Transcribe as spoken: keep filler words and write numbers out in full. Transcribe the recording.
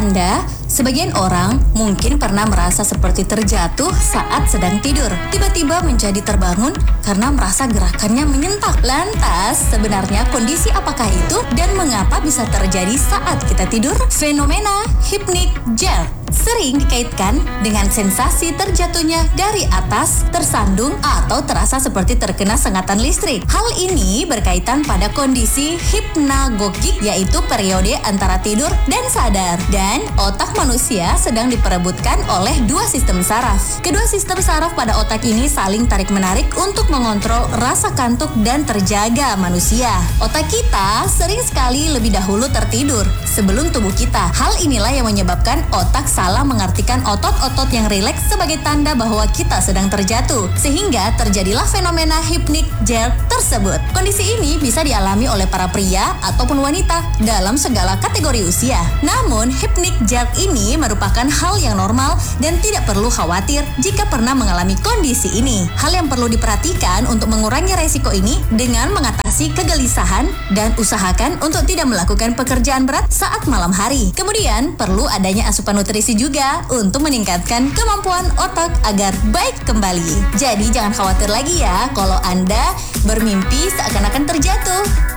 Anda, sebagian orang mungkin pernah merasa seperti terjatuh saat sedang tidur. Tiba-tiba menjadi terbangun karena merasa gerakannya menyentak. Lantas, sebenarnya kondisi apakah itu dan mengapa bisa terjadi saat kita tidur? Fenomena hypnic jerk sering dikaitkan dengan sensasi terjatuhnya dari atas, tersandung, atau terasa seperti terkena sengatan listrik. Hal ini berkaitan pada kondisi hypnagogic, yaitu periode antara tidur dan sadar. Dan otak manusia sedang diperebutkan oleh dua sistem saraf. Kedua sistem saraf pada otak ini saling tarik-menarik untuk mengontrol rasa kantuk dan terjaga manusia. Otak kita sering sekali lebih dahulu tertidur sebelum tubuh kita. Hal inilah yang menyebabkan otak salah mengartikan otot-otot yang rileks sebagai tanda bahwa kita sedang terjatuh, sehingga terjadilah fenomena hypnic jerk tersebut. Kondisi ini bisa dialami oleh para pria ataupun wanita dalam segala kategori usia. Namun, hypnic jerk ini merupakan hal yang normal dan tidak perlu khawatir jika pernah mengalami kondisi ini. Hal yang perlu diperhatikan untuk mengurangi resiko ini dengan mengatasi kegelisahan dan usahakan untuk tidak melakukan pekerjaan berat saat malam hari. Kemudian, perlu adanya asupan nutrisi juga untuk meningkatkan kemampuan otak agar baik kembali. Jadi jangan khawatir lagi ya kalau Anda bermimpi seakan-akan terjatuh.